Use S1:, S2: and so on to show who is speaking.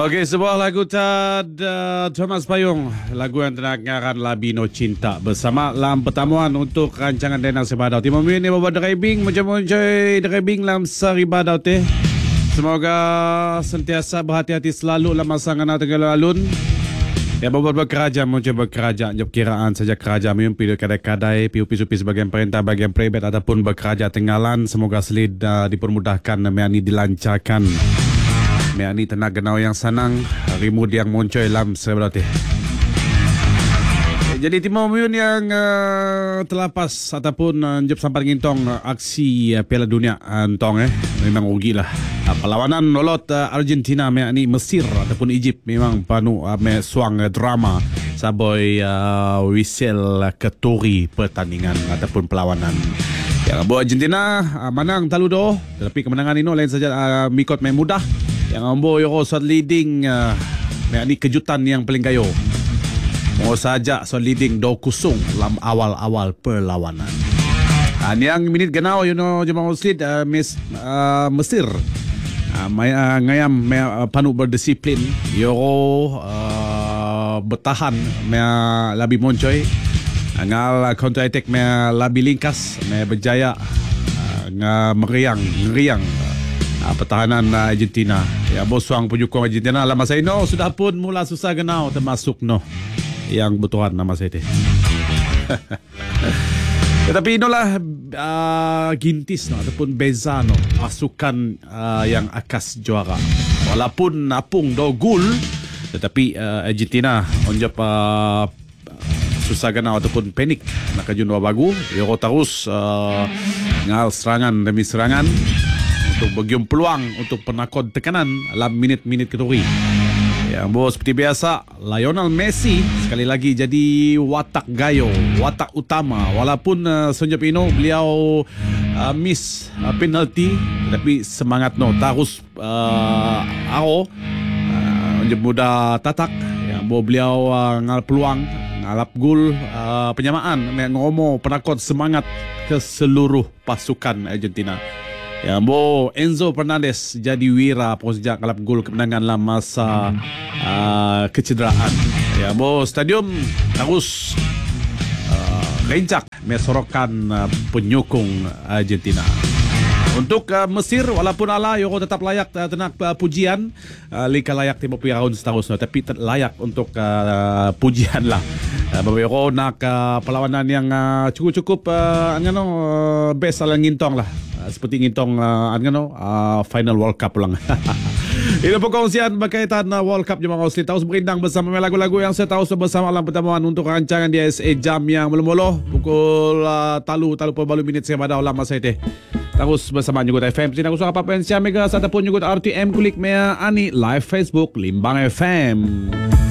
S1: Okey, sebuah lagu Thomas Payung. Lagu yang tenangkan Labino Cinta bersama lam pertemuan untuk rancangan Denang Sebadau. Timur Min ni bawa driving macam enjoy driving lam Sari Badau teh. Semoga sentiasa berhati-hati selalu dalam masa ngana tengah alun. Ya bawa bekerja macam bekerja job kiraan saja kerja mimpi kadai-kadai piu-piu sebagian perintah bagian private ataupun bekerja tenggalan. Semoga selid dipermudahkan meani dilancarkan. Meani tenaga genau yang senang rimud yang muncul dalam sebelah. Jadi Timur Muyun yang terlepas ataupun job sampai ngintong aksi Piala Dunia entong memang rugilah. Perlawanan olot Argentina meani Mesir ataupun Egypt memang penuh suang drama saboy whistle ketori pertandingan ataupun perlawanan. Yang buat Argentina menang taludo, tetapi kemenangan ini lain saja mikot main mudah. Yang ambo Euro shot leading meani kejutan yang paling gayo. Mau saja so leading 2-0 dalam awal-awal perlawanan. Yang minit genau jemaah muslim Mesir ngayam panu berdisiplin Euro bertahan lebih moncoy ngal counter attack lebih lingkas berjaya meriang pertahanan Argentina. Ya bosuang penyukung Argentina lama saya sudah pun mula susah genau termasuk yang betulan nama saya teh. Tetapi inilah gintis ataupun beza pasukan yang akas juara. Walaupun napung 2 gol, tetapi Argentina onjap susah genau ataupun panik nak kajun bagu. Euro terus ngal serangan demi serangan untuk bagian peluang untuk penakut tekanan dalam minit-minit kedua. Yang bos seperti biasa Lionel Messi sekali lagi jadi watak gayo, watak utama. Walaupun sejak ini beliau miss penalti, tapi semangat terus muda tatak. Yang beliau ngal peluang, ngalap gol penyamaan, ngomo penakut semangat ke seluruh pasukan Argentina. Ya, Enzo Fernandez jadi wira sejak ngalap gol kemenangan dalam masa kecederaan. Ya, stadium terus rencak mesorokan penyokong Argentina. Untuk Mesir walaupun Euro tetap layak tenak pujian, lika layak timur round seterusnya, tapi layak untuk pujian lah. Euro nak perlawanan yang cukup best ala ngintong lah. Seperti ngintong final World Cup lang. Ini perkongsian berkaitan World Cup jemaah muslim. Terus berindang bersama lagu-lagu yang saya tahu bersama alam pertemuan untuk rancangan di SA Jam yang belum pukul talu perbalu minit saya pada lama saya teh. Terus bersama Nyugut FM Sina Kusung apa pensia Mega ataupun Nyugut RTM kulik mea ani live Facebook Limbang FM.